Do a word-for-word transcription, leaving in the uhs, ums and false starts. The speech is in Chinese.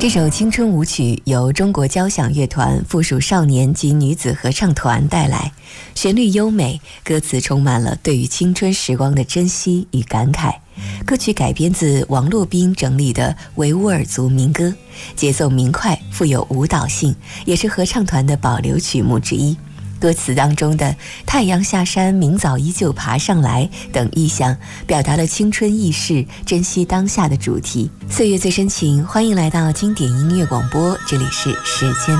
这首青春舞曲由中国交响乐团附属少年及女子合唱团带来，旋律优美，歌词充满了对于青春时光的珍惜与感慨。歌曲改编自王洛宾整理的维吾尔族民歌，节奏明快，富有舞蹈性，也是合唱团的保留曲目之一。歌词当中的太阳下山，明早依旧爬上来等意象，表达了青春易逝、珍惜当下的主题。岁月最深情，欢迎来到经典音乐广播，这里是时间